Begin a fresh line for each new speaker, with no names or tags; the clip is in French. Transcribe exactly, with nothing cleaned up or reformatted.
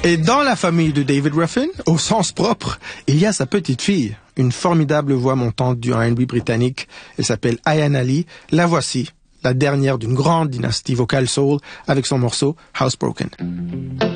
Et dans la famille de David Ruffin, au sens propre, il y a sa petite fille, une formidable voix montante du R and B britannique. Elle s'appelle Ayan Ali. La voici, la dernière d'une grande dynastie vocale soul, avec son morceau Housebroken.